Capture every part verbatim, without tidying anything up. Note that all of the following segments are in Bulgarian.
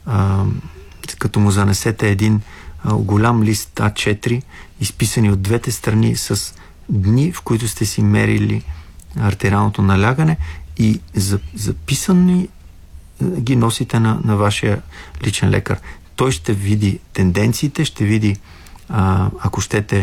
а, като му занесете един а, голям лист А четири, изписани от двете страни с дни, в които сте си мерили артериалното налягане и записани ги носите на, на вашия личен лекар. Той ще види тенденциите, ще види, а, ако щете,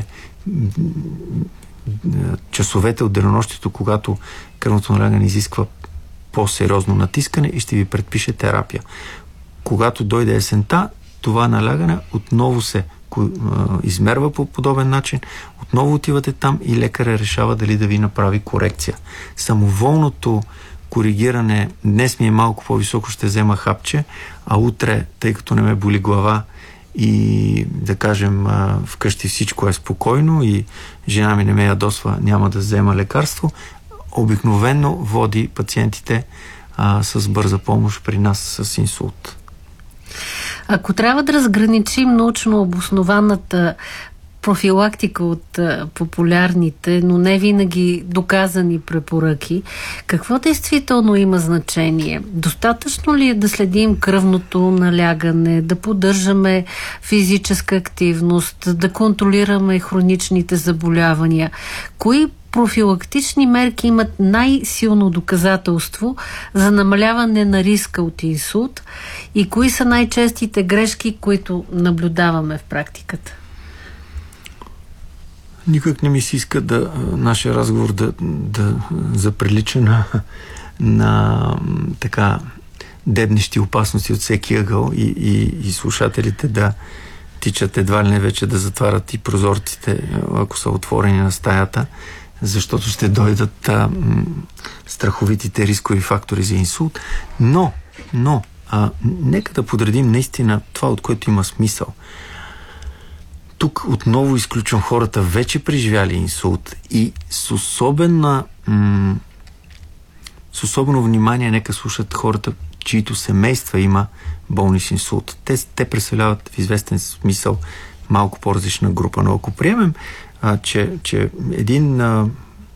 часовете от денонощието, когато кръвното налягане изисква по-сериозно натискане и ще ви предпише терапия. Когато дойде есента, това налягане отново се измерва по подобен начин, отново отивате там и лекаря решава дали да ви направи корекция. Самоволното коригиране, днес ми е малко по-високо, ще взема хапче, а утре, тъй като не ме боли глава и да кажем вкъщи всичко е спокойно и жена ми не ме ядосва, няма да взема лекарство, обикновено води пациентите а, с бърза помощ при нас с инсулт. Ако трябва да разграничим научно обоснованата профилактика от а, популярните, но не винаги доказани препоръки, какво действително има значение? Достатъчно ли е да следим кръвното налягане, да поддържаме физическа активност, да контролираме хроничните заболявания? Кои профилактични мерки имат най-силно доказателство за намаляване на риска от инсулт и кои са най-честите грешки, които наблюдаваме в практиката? Никак не ми се иска да нашия разговор да, да заприлича на, на така дебнещи опасности от всеки ъгъл и, и, и слушателите да тичат едва ли не вече да затварят и прозорците, ако са отворени на стаята, защото ще дойдат а, м, страховитите рискови фактори за инсулт. Но, но, а, нека да подредим наистина това, от което има смисъл. Тук отново изключвам хората вече преживяли инсулт и с особена м, с особено внимание нека слушат хората, чието семейства има болни с инсулт. Те, те представляват в известен смисъл малко по-различна група. Но ако приемем, а, че, че един а,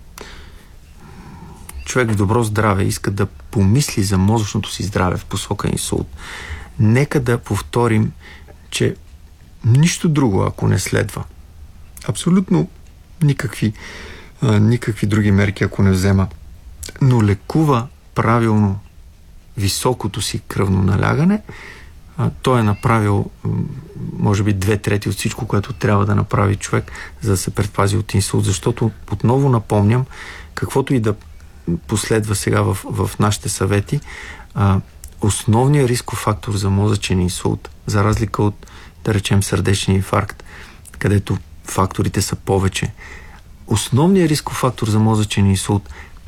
човек в добро здраве иска да помисли за мозъчното си здраве в посока инсулт, нека да повторим, че нищо друго, ако не следва, абсолютно никакви, а, никакви други мерки, ако не взема, но лекува правилно високото си кръвно налягане, а, той е направил може би две трети от всичко, което трябва да направи човек, за да се предпази от инсулт, защото отново напомням, каквото и да последва сега в, в нашите съвети, а, основният рисков фактор за мозъчен инсулт, за разлика от, да речем, сърдечния инфаркт, където факторите са повече, основният рисков фактор за мозъчен инсулт,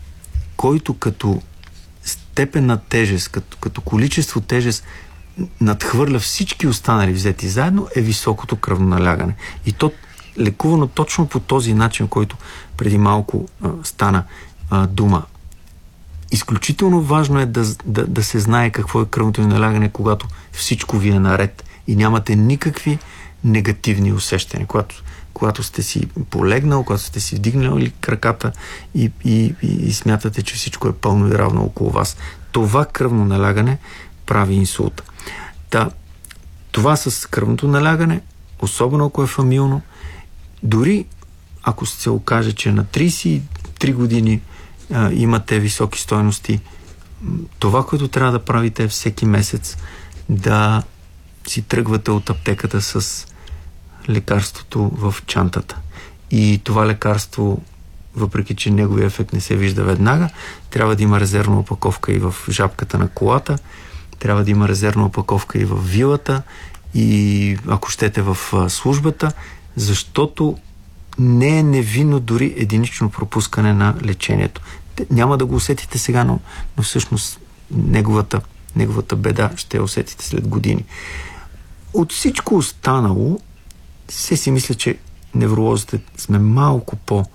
който като степен на тежест, като, като количество тежест надхвърля всички останали взети заедно, е високото кръвно налягане. И то лекувано точно по този начин, който преди малко а, стана а, дума. Изключително важно е да, да, да се знае какво е кръвното налягане, когато всичко ви е наред и нямате никакви негативни усещания. Когато, когато сте си полегнал, когато сте си вдигнали краката и, и, и, и смятате, че всичко е пълно и равно около вас. Това кръвно налягане прави инсулт. Да, това с кръвното налягане, особено ако е фамилно, дори ако се окаже, че на трийсет и три години а, имате високи стойности, това, което трябва да правите е всеки месец да си тръгвате от аптеката с лекарството в чантата. И това лекарство, въпреки че неговия ефект не се вижда веднага, трябва да има резервна опаковка и в жабката на колата, трябва да има резервна опаковка и в вилата, и ако щете в службата, защото не е невинно дори единично пропускане на лечението. Няма да го усетите сега, но, но всъщност неговата, неговата беда ще я усетите след години. От всичко останало, се си мисля, че невролозите сме малко по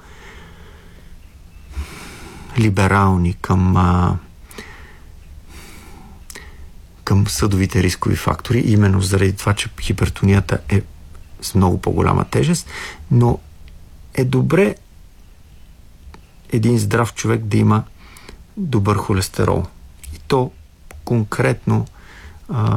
либерални към а, към съдовите рискови фактори, именно заради това, че хипертонията е с много по-голяма тежест, но е добре един здрав човек да има добър холестерол. И то конкретно а,